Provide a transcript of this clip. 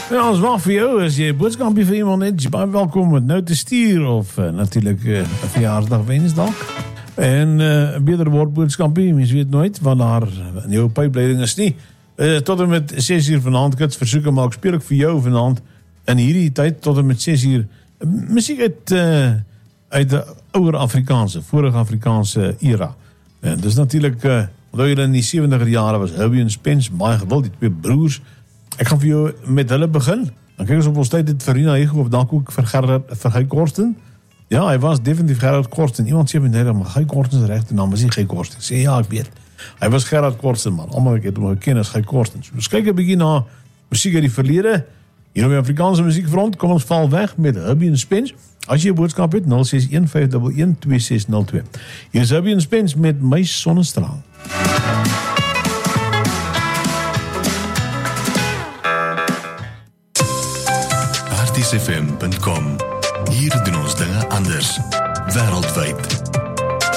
Ja, ons wacht vir jou. As jy 'n boodskapie vir iemand het, jy baie welkom om nou te stuur of natuurlik 'n verjaarsdag wens dalk. En 'n beter woord boodskapie, mens weet nooit wat daar in jou pypleiding is nie. Tot en met 6:00 vanaand, kits versoeke maak, speel ek vir jou vanaand in hierdie tyd tot en met 6:00. Musiek uit die ouer Afrikaanse, vorige Afrikaanse era. En dis natuurlik, onthou julle in die 70er jare was Herbie en Spence baie gewild, die twee broers. Ek gaan vir jou met hulle begin. Dan kyk ons op ons tyd het Verena Hugo of dalk ook vir Guy Korsten. Ja, hy was definitief Gerard Korsten. Iemand sê my maar Guy Korsten se regte naam was nie Guy Korsten. Sê ja, ek weet. Hy was Gerard Korsten, maar almal het hom geken as Guy Korsten. So ons kyk 'n bietjie na musiek uit die verlede. Hier op die Afrikaanse musiekfront, kom ons val weg met Herbie en Spence. As jy 'n boodskap het, 0615112602. Hier is Herbie en Spence met My Sonnestraal. artiesfm.com. Hier doen ons dinge anders. Wêreldwyd.